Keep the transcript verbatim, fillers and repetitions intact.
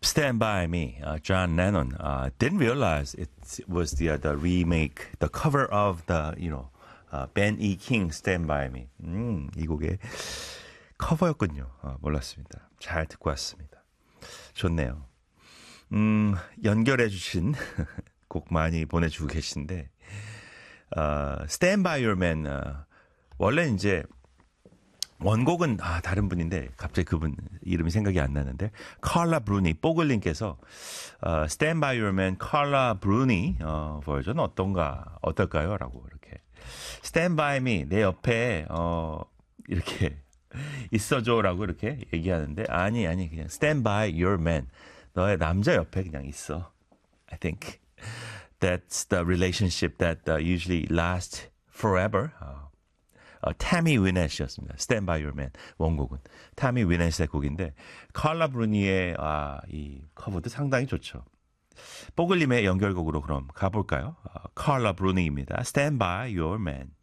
Stand By Me, uh, John Lennon. Uh, didn't realize it was the uh, the remake, the cover of the you know uh, Ben E. King Stand By Me. 음, 이 곡의 커버였군요. 어, 몰랐습니다. 잘 듣고 왔습니다. 좋네요. 음, 연결해 주신 곡 많이 보내주고 계신데 uh, Stand By Your Man. Uh, 원래 이제 원곡은 아 다른 분인데 갑자기 그분 이름이 생각이 안 나는데 칼라 브루니 뽀글님께서 어, Stand By Your Man 칼라 브루니 어, 버전 어떤가 어떨까요? 라고 이렇게 Stand By Me 내 옆에 어, 이렇게 있어줘라고 이렇게 얘기하는데 아니 아니 그냥 Stand By Your Man 너의 남자 옆에 그냥 있어. I think that's the relationship that uh, usually lasts forever. 어. 어, 타미 위넷이었습니다. Stand By Your Man 원곡은 타미 위넷의 곡인데 칼라 브루니의 아, 이 커버도 상당히 좋죠. 뽀글님의 연결곡으로 그럼 가볼까요? 어, 칼라 브루니입니다. Stand By Your Man.